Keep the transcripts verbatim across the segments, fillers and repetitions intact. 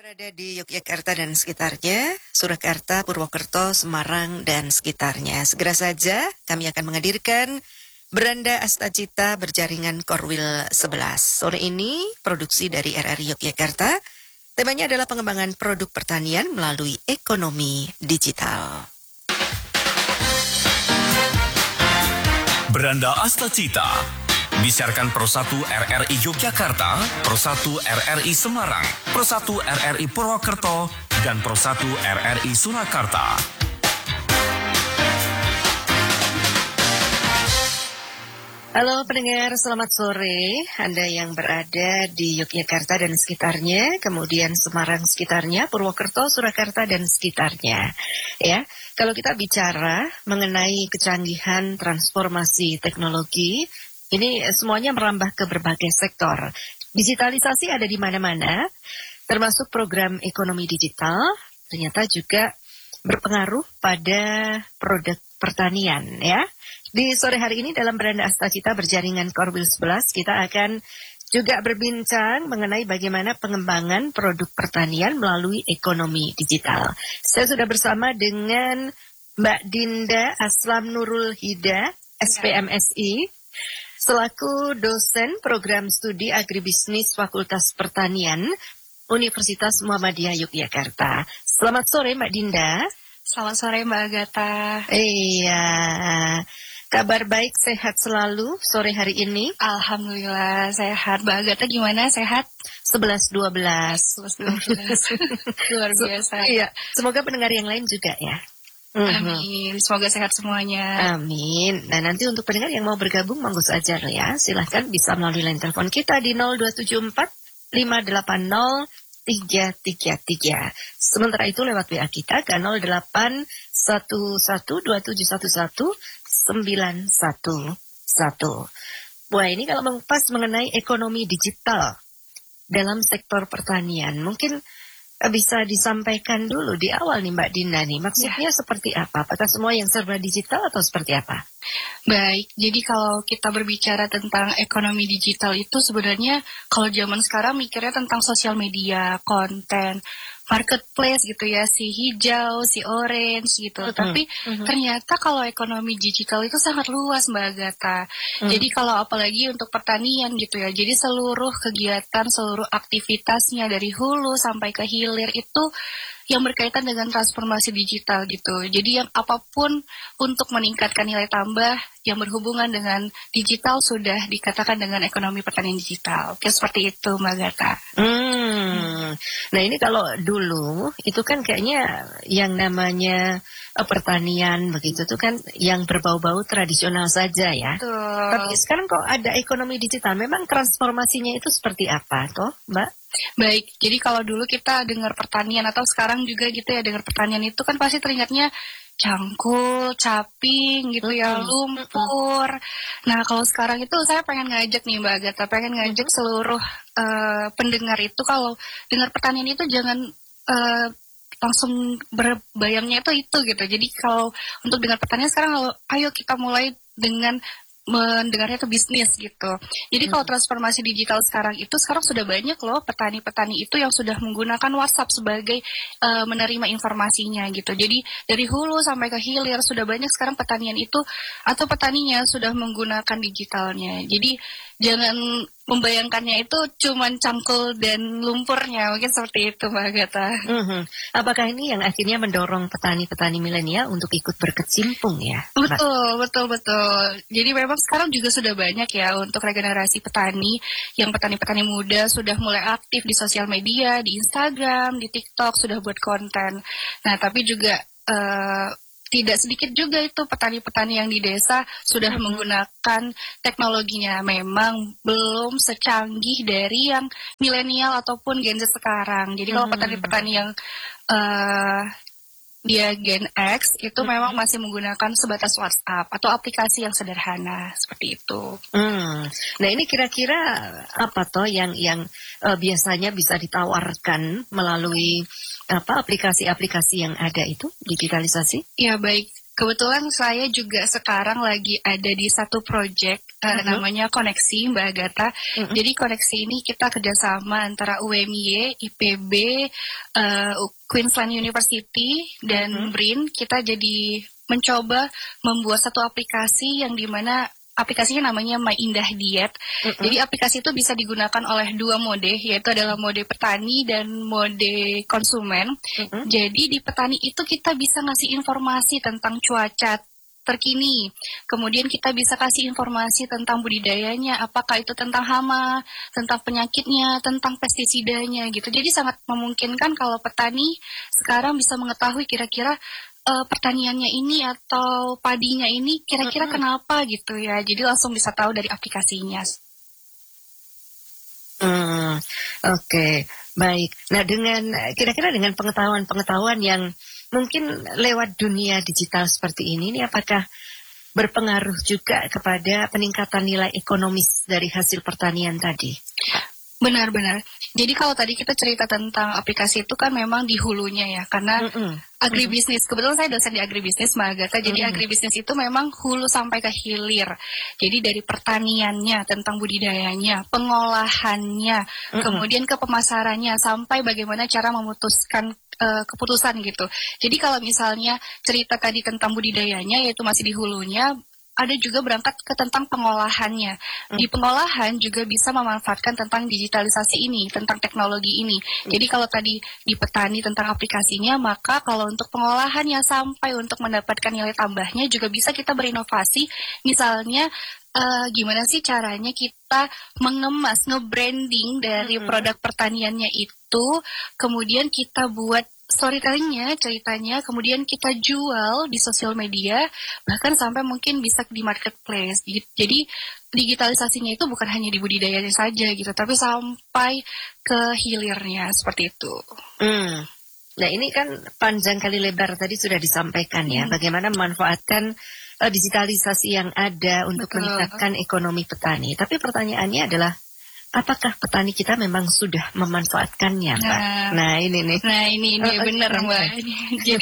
berada di Yogyakarta dan sekitarnya, Surakarta, Purwokerto, Semarang, dan sekitarnya. Segera saja kami akan menghadirkan Beranda Astacita berjaringan Korwil sebelas. Sore ini produksi dari R R I Yogyakarta. Temanya adalah pengembangan produk pertanian melalui ekonomi digital. Beranda Astacita disiarkan Pro satu R R I Yogyakarta, Pro satu R R I Semarang, Pro satu R R I Purwokerto, dan Pro satu R R I Surakarta. Halo pendengar, selamat sore. Anda yang berada di Yogyakarta dan sekitarnya, kemudian Semarang sekitarnya, Purwokerto, Surakarta dan sekitarnya. Ya, kalau kita bicara mengenai kecanggihan transformasi teknologi, ini semuanya merambah ke berbagai sektor. Digitalisasi ada di mana-mana, termasuk program ekonomi digital, ternyata juga berpengaruh pada produk pertanian, ya. Di sore hari ini dalam Beranda Astacita berjaringan Korwil sebelas, kita akan juga berbincang mengenai bagaimana pengembangan produk pertanian melalui ekonomi digital. Saya sudah bersama dengan Mbak Dinda Aslam Nurul Hida, S P M S I, selaku dosen program studi agribisnis Fakultas Pertanian Universitas Muhammadiyah Yogyakarta. Selamat sore Mbak Dinda. Selamat sore Mbak Agatha. Iya, kabar baik, sehat selalu sore hari ini? Alhamdulillah sehat. Mbak Agatha gimana, sehat? sebelas dua belas. sebelas dua belas. Luar biasa. Iya, semoga pendengar yang lain juga ya. Amin, semoga sehat semuanya. Amin. Nah, nanti untuk pendengar yang mau bergabung, monggo saja ya. Silahkan bisa melalui line telepon kita di nol dua tujuh empat lima delapan nol tiga tiga tiga. Sementara itu lewat W A kita ke nol delapan satu satu dua tujuh satu satu sembilan satu satu. Wah, ini kalau mengupas mengenai ekonomi digital dalam sektor pertanian, mungkin bisa disampaikan dulu di awal nih Mbak Dinda nih, maksudnya ya. Seperti apa? Apakah semua yang serba digital atau seperti apa? Baik, jadi kalau kita berbicara tentang ekonomi digital itu sebenarnya kalau zaman sekarang mikirnya tentang sosial media, konten, marketplace gitu ya, si hijau, si orange gitu. Mm-hmm. Tapi mm-hmm. ternyata kalau ekonomi digital itu sangat luas Mbak Agatha. Mm-hmm. Jadi kalau apalagi untuk pertanian gitu ya, jadi seluruh kegiatan, seluruh aktivitasnya dari hulu sampai ke hilir itu yang berkaitan dengan transformasi digital gitu. Jadi yang apapun untuk meningkatkan nilai tambah yang berhubungan dengan digital sudah dikatakan dengan ekonomi pertanian digital. Oke, seperti itu Mbak Agatha. Hmm. Nah ini kalau dulu itu kan kayaknya yang namanya uh, pertanian begitu tuh kan yang berbau-bau tradisional saja ya. Betul. Tapi sekarang kok ada ekonomi digital, memang transformasinya itu seperti apa toh Mbak? Baik, jadi kalau dulu kita dengar pertanian atau sekarang juga gitu ya dengar pertanian itu kan pasti teringatnya cangkul, caping gitu ya, lumpur. Nah kalau sekarang itu saya pengen ngajak nih Mbak Agatha, pengen ngajak seluruh uh, pendengar itu kalau dengar pertanian itu jangan uh, langsung berbayangnya itu itu gitu. Jadi kalau untuk dengar pertanian sekarang kalau ayo kita mulai dengan mendengarnya ke bisnis gitu. Jadi hmm. kalau transformasi digital sekarang itu sekarang sudah banyak loh petani-petani itu yang sudah menggunakan WhatsApp sebagai uh, menerima informasinya gitu. Jadi dari hulu sampai ke hilir sudah banyak sekarang pertanian itu atau petaninya sudah menggunakan digitalnya. Jadi jangan membayangkannya itu cuma cangkul dan lumpurnya, mungkin seperti itu Mbak Agatha. Mm-hmm. Apakah ini yang akhirnya mendorong petani-petani milenial untuk ikut berkecimpung ya? Betul, Mbak? betul, betul. Jadi memang sekarang juga sudah banyak ya untuk regenerasi petani, yang petani-petani muda sudah mulai aktif di sosial media, di Instagram, di TikTok, sudah buat konten. Nah tapi juga uh, tidak sedikit juga itu petani-petani yang di desa sudah hmm. menggunakan teknologinya. Memang belum secanggih dari yang milenial ataupun Gen Z sekarang. Jadi hmm. kalau petani-petani yang uh, dia Gen X itu hmm. memang masih menggunakan sebatas WhatsApp atau aplikasi yang sederhana seperti itu. Hmm. Nah ini kira-kira apa toh yang yang uh, biasanya bisa ditawarkan melalui apa aplikasi-aplikasi yang ada itu digitalisasi? Ya baik, Kebetulan saya juga sekarang lagi ada di satu project uh, uh-huh. namanya Koneksi, Mbak Agatha. Uh-huh. Jadi Koneksi ini kita kerjasama antara U M Y, I P B, uh, Queensland University, dan uh-huh. B R I N. Kita jadi mencoba membuat satu aplikasi yang dimana aplikasinya namanya My Indah Diet. Uh-uh. Jadi aplikasi itu bisa digunakan oleh dua mode, yaitu adalah mode petani dan mode konsumen. Uh-uh. Jadi di petani itu kita bisa ngasih informasi tentang cuaca terkini. Kemudian kita bisa kasih informasi tentang budidayanya, apakah itu tentang hama, tentang penyakitnya, tentang pestisidanya gitu. Jadi sangat memungkinkan kalau petani sekarang bisa mengetahui kira-kira Uh, pertaniannya ini atau padinya ini kira-kira mm-hmm. kenapa gitu ya. Jadi langsung bisa tahu dari aplikasinya. Hmm, Oke, okay. Baik. Nah dengan kira-kira dengan pengetahuan-pengetahuan yang mungkin lewat dunia digital seperti ini, ini apakah berpengaruh juga kepada peningkatan nilai ekonomis dari hasil pertanian tadi? Benar-benar. Jadi kalau tadi kita cerita tentang aplikasi itu kan memang di hulunya ya, karena mm-hmm. agribisnis. Kebetulan saya dosen di agribisnis, Mbak Agatha. Jadi mm-hmm. agribisnis itu memang hulu sampai ke hilir. Jadi dari pertaniannya, tentang budidayanya, pengolahannya, mm-hmm. kemudian ke pemasarannya, sampai bagaimana cara memutuskan uh, keputusan gitu. Jadi kalau misalnya cerita tadi tentang budidayanya, yaitu masih di hulunya, ada juga berangkat ke tentang pengolahannya. Di pengolahan juga bisa memanfaatkan tentang digitalisasi ini, tentang teknologi ini. Jadi kalau tadi di petani tentang aplikasinya, maka kalau untuk pengolahannya sampai untuk mendapatkan nilai tambahnya juga bisa kita berinovasi. Misalnya Uh, gimana sih caranya kita mengemas, nge-branding dari mm-hmm. produk pertaniannya itu, kemudian kita buat storytellingnya, ceritanya, kemudian kita jual di sosial media, bahkan sampai mungkin bisa di marketplace. Jadi digitalisasinya itu bukan hanya di budidayanya saja gitu, tapi sampai ke hilirnya seperti itu. Hmm. Nah ini kan panjang kali lebar tadi sudah disampaikan ya, hmm. bagaimana memanfaatkan uh, digitalisasi yang ada untuk Betul. meningkatkan ekonomi petani. Tapi pertanyaannya adalah, apakah petani kita memang sudah memanfaatkannya, Mbak? Nah, nah ini nih. Nah ini ini oh, benar, okay. Mbak. Jadi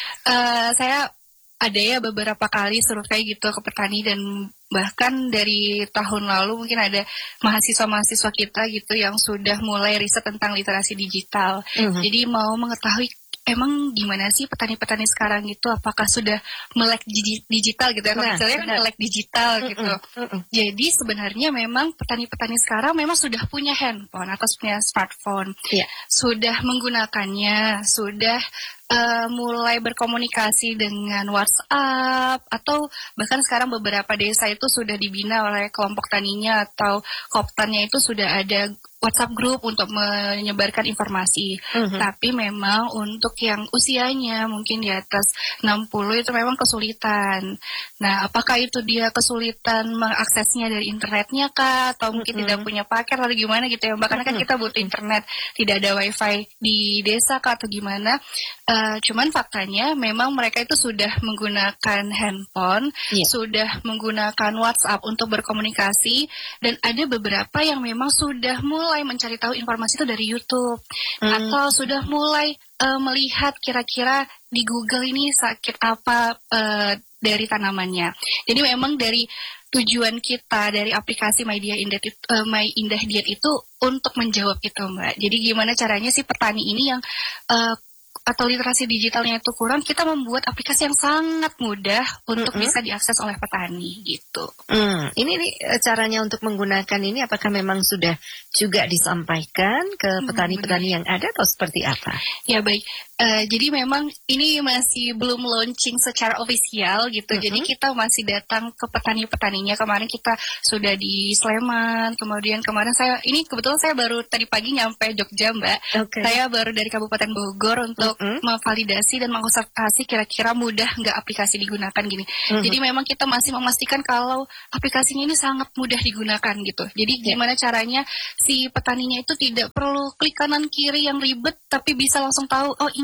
uh, saya ada ya beberapa kali survei gitu ke petani, dan bahkan dari tahun lalu mungkin ada mahasiswa-mahasiswa kita gitu yang sudah mulai riset tentang literasi digital. Mm-hmm. Jadi mau mengetahui emang gimana sih petani-petani sekarang itu, apakah sudah melek digital gitu ya, kalau misalnya kan melek digital gitu. Mm-mm, mm-mm. Jadi sebenarnya memang petani-petani sekarang memang sudah punya handphone atau punya smartphone, yeah. sudah menggunakannya, sudah uh, mulai berkomunikasi dengan WhatsApp, atau bahkan sekarang beberapa desa itu sudah dibina oleh kelompok taninya atau koptannya itu sudah ada WhatsApp group untuk menyebarkan informasi. Mm-hmm. Tapi memang untuk yang usianya mungkin di atas enam puluh itu memang kesulitan. Nah, apakah itu dia kesulitan mengaksesnya dari internetnya kah, atau mungkin mm-hmm. tidak punya paket atau gimana gitu ya. Bahkan mm-hmm. kan kita butuh internet, tidak ada wifi di desa kah atau gimana. Uh, cuman faktanya memang mereka itu sudah menggunakan handphone, yeah. sudah menggunakan WhatsApp untuk berkomunikasi, dan ada beberapa yang memang sudah mulai mencari tahu informasi itu dari YouTube, hmm. atau sudah mulai uh, melihat kira-kira di Google ini sakit apa uh, dari tanamannya. Jadi memang dari tujuan kita dari aplikasi My Indah Diet, uh, My Indah Diet itu untuk menjawab itu, Mbak. Jadi gimana caranya sih petani ini yang uh, atau literasi digitalnya itu kurang, kita membuat aplikasi yang sangat mudah untuk mm-hmm. bisa diakses oleh petani gitu. Mm. Ini nih caranya untuk menggunakan ini, apakah memang sudah juga disampaikan ke petani-petani yang ada atau seperti apa? Ya baik, uh, jadi memang ini masih belum launching secara ofisial gitu. Mm-hmm. Jadi kita masih datang ke petani-petaninya. Kemarin kita sudah di Sleman, kemudian kemarin saya ini kebetulan saya baru tadi pagi nyampe Jogja, Mbak. Okay. Saya baru dari Kabupaten Bogor untuk Mm-hmm. memvalidasi dan mengobservasi kira-kira mudah nggak aplikasi digunakan gini. Mm-hmm. Jadi memang kita masih memastikan kalau aplikasinya ini sangat mudah digunakan gitu. Jadi yeah. gimana caranya si petaninya itu tidak perlu klik kanan kiri yang ribet, tapi bisa langsung tahu, oh ini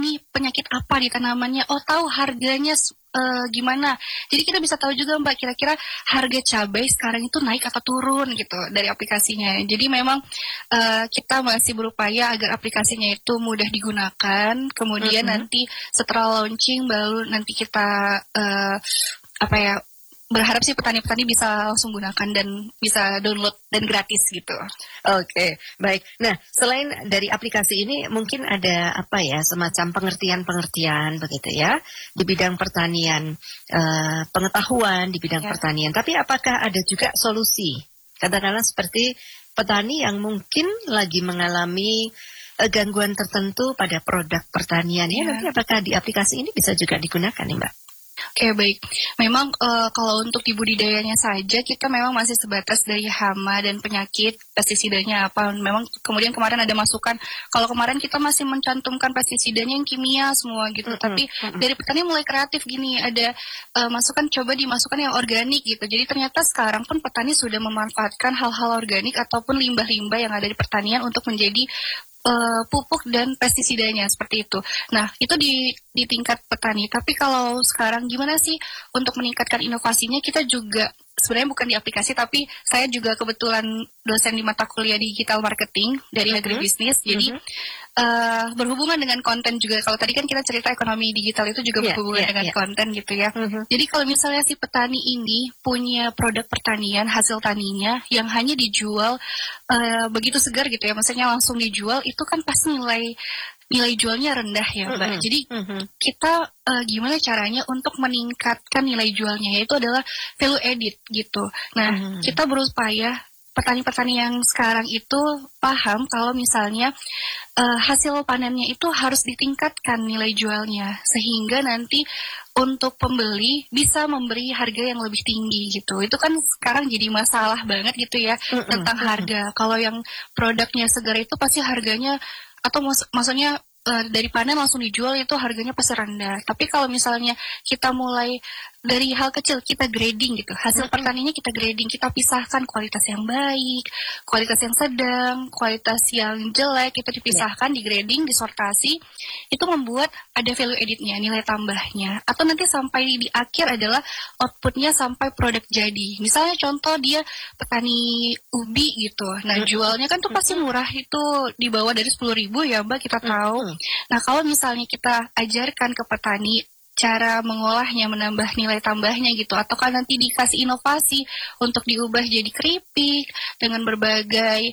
ini penyakit apa di tanamannya, oh tahu harganya uh, gimana. Jadi kita bisa tahu juga Mbak kira-kira harga cabai sekarang itu naik atau turun gitu dari aplikasinya. Jadi memang uh, kita masih berupaya agar aplikasinya itu mudah digunakan. Kemudian mm-hmm. nanti setelah launching baru nanti kita uh, apa ya berharap sih petani-petani bisa langsung gunakan dan bisa download dan gratis gitu. Oke, baik. Nah, selain dari aplikasi ini mungkin ada apa ya, semacam pengertian-pengertian begitu ya di bidang pertanian, uh, pengetahuan di bidang ya. pertanian. Tapi apakah ada juga solusi? Katakanlah seperti petani yang mungkin lagi mengalami uh, gangguan tertentu pada produk pertaniannya, ya. Nanti apakah di aplikasi ini bisa juga digunakan nih Mbak? Oke, baik. Memang uh, kalau untuk di budidayanya saja kita memang masih sebatas dari hama dan penyakit, pestisidanya apa. Memang kemudian kemarin ada masukan, kalau kemarin kita masih mencantumkan pestisidanya yang kimia semua gitu. Mm-hmm. Tapi mm-hmm. dari petani mulai kreatif gini, ada uh, masukan coba dimasukkan yang organik gitu. Jadi ternyata sekarang pun petani sudah memanfaatkan hal-hal organik ataupun limbah-limbah yang ada di pertanian untuk menjadi Uh, pupuk dan pestisidanya seperti itu. Nah, itu di di tingkat petani. Tapi kalau sekarang gimana sih untuk meningkatkan inovasinya? Kita juga sebenarnya bukan di aplikasi, tapi saya juga kebetulan dosen di mata kuliah digital marketing dari mm-hmm. agribisnis. Jadi mm-hmm. uh, berhubungan dengan konten juga. Kalau tadi kan kita cerita ekonomi digital itu juga yeah, berhubungan yeah, dengan yeah. konten gitu ya. Mm-hmm. Jadi kalau misalnya si petani ini punya produk pertanian, hasil taninya yang hanya dijual uh, begitu segar gitu ya, maksudnya langsung dijual, itu kan pasti nilai nilai jualnya rendah ya Mbak. Mm-hmm. Jadi mm-hmm. kita uh, gimana caranya untuk meningkatkan nilai jualnya, yaitu adalah value added gitu. Nah, mm-hmm. kita berupaya petani-petani yang sekarang itu paham kalau misalnya uh, hasil panennya itu harus ditingkatkan nilai jualnya, sehingga nanti untuk pembeli bisa memberi harga yang lebih tinggi gitu. Itu kan sekarang jadi masalah banget gitu ya mm-hmm. tentang harga. Kalau yang produknya segar itu pasti harganya atau mak- maksudnya uh, dari panen langsung dijual itu harganya pasti rendah. Tapi kalau misalnya kita mulai dari hal kecil, kita grading gitu, hasil mm-hmm. pertaniannya kita grading, kita pisahkan kualitas yang baik, kualitas yang sedang, kualitas yang jelek, kita dipisahkan, yeah. di grading, disortasi, itu membuat ada value added-nya, nilai tambahnya, atau nanti sampai di akhir adalah output-nya sampai produk jadi. Misalnya contoh dia petani ubi gitu, nah mm-hmm. jualnya kan tuh pasti murah, itu di bawah dari sepuluh ribu ya Mbak, kita tahu. Mm-hmm. Nah kalau misalnya kita ajarkan ke petani cara mengolahnya, menambah nilai tambahnya gitu, atau kan nanti dikasih inovasi untuk diubah jadi keripik dengan berbagai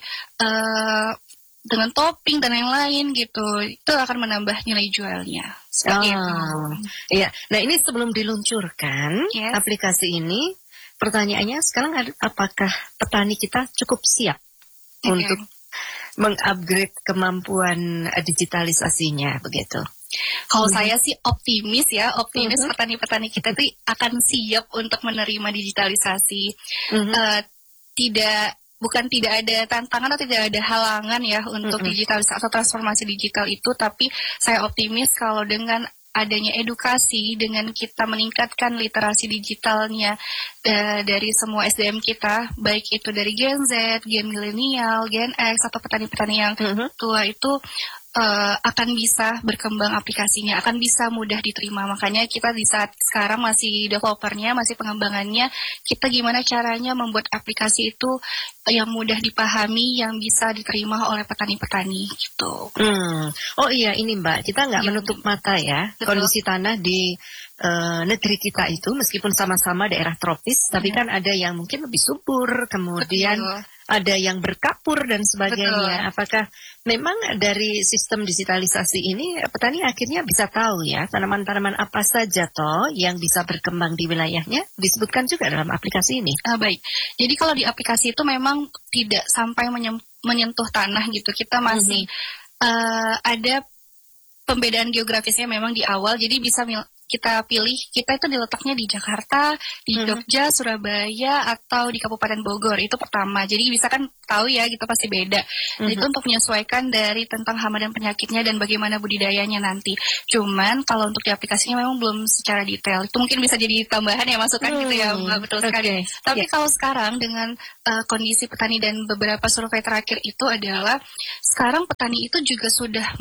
uh, dengan topping dan yang lain gitu, itu akan menambah nilai jualnya. Seperti oh, itu. Iya. Nah ini sebelum diluncurkan yes. aplikasi ini, pertanyaannya sekarang apakah petani kita cukup siap okay. untuk mengupgrade kemampuan digitalisasinya begitu? Kalau hmm. saya sih optimis ya, optimis hmm. petani-petani kita tuh akan siap untuk menerima digitalisasi. Hmm. Uh, tidak, bukan tidak ada tantangan atau tidak ada halangan ya untuk hmm. digitalisasi atau transformasi digital itu, tapi saya optimis kalau dengan adanya edukasi, dengan kita meningkatkan literasi digitalnya uh, dari semua S D M kita, baik itu dari Gen Z, Gen milenial, Gen X, atau petani-petani yang mm-hmm. tua itu uh, akan bisa berkembang aplikasinya, akan bisa mudah diterima. Makanya kita di saat sekarang masih developernya, masih pengembangannya, kita gimana caranya membuat aplikasi itu yang mudah dipahami, yang bisa diterima oleh petani-petani gitu. Hmm. Oh iya ini Mbak, kita nggak ya, menutup mata ya. Betul. Kondisi tanah di uh, negeri kita itu meskipun sama-sama daerah tropis, ya. Tapi kan ada yang mungkin lebih subur, kemudian betul. Ada yang berkapur dan sebagainya. Betul. Apakah memang dari sistem digitalisasi ini petani akhirnya bisa tahu ya tanaman-tanaman apa saja toh yang bisa berkembang di wilayahnya, disebutkan juga dalam aplikasi ini. Ah, baik. Jadi kalau di aplikasi itu memang tidak sampai menyem- menyentuh tanah gitu. Kita masih mm-hmm. uh, ada pembedaan geografisnya memang di awal. Jadi bisa mil- kita pilih, kita itu diletaknya di Jakarta, di Jogja, hmm. Surabaya, atau di Kabupaten Bogor. Itu pertama. Jadi bisa kan tahu ya, gitu pasti beda. Hmm. Itu untuk menyesuaikan dari tentang hama dan penyakitnya dan bagaimana budidayanya nanti. Cuman kalau untuk di aplikasinya memang belum secara detail. Itu mungkin bisa jadi tambahan ya, masukan hmm. gitu ya, Mbak, betul sekali. Okay. Tapi yeah. kalau sekarang dengan uh, kondisi petani dan beberapa survei terakhir itu adalah, sekarang petani itu juga sudah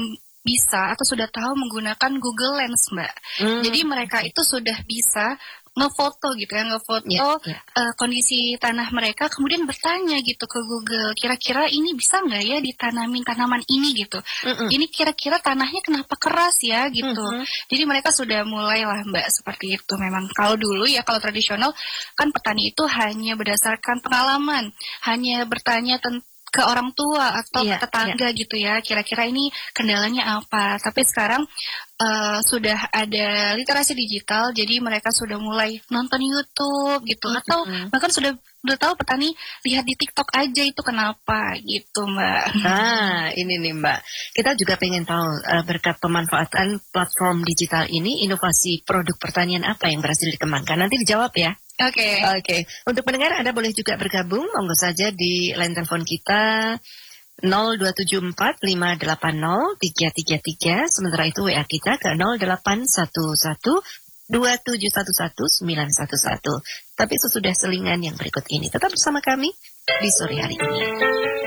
bisa atau sudah tahu menggunakan Google Lens, Mbak. Hmm. Jadi mereka itu sudah bisa ngefoto gitu ya, ngefoto yeah, yeah. Uh, kondisi tanah mereka, kemudian bertanya gitu ke Google, kira-kira ini bisa nggak ya ditanamin tanaman ini gitu. Mm-mm. Ini kira-kira tanahnya kenapa keras ya gitu. Mm-hmm. Jadi mereka sudah mulai lah Mbak seperti itu. Memang kalau dulu ya, kalau tradisional kan petani itu hanya berdasarkan pengalaman, hanya bertanya tentang ke orang tua atau yeah, ke tetangga yeah. gitu ya, kira-kira ini kendalanya apa. Tapi sekarang uh, sudah ada literasi digital, jadi mereka sudah mulai nonton YouTube gitu, mm-hmm. atau bahkan sudah udah tahu petani lihat di TikTok aja itu kenapa gitu Mbak. Ah ini nih Mbak, kita juga pengen tahu uh, berkat pemanfaatan platform digital ini, inovasi produk pertanian apa yang berhasil dikembangkan, nanti dijawab ya. Oke. Okay. Oke. Okay. Untuk pendengar Anda boleh juga bergabung, monggo saja di line telepon kita nol dua tujuh empat lima delapan nol tiga tiga tiga. Sementara itu W A kita ke nol delapan satu satu dua tujuh satu satu sembilan satu satu. Tapi sesudah selingan yang berikut ini, tetap bersama kami di sore hari ini.